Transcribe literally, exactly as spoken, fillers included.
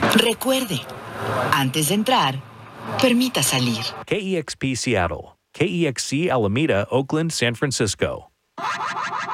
Recuerde, antes de entrar, permita salir. K E X P Seattle, K E X C Alameda, Oakland, San Francisco.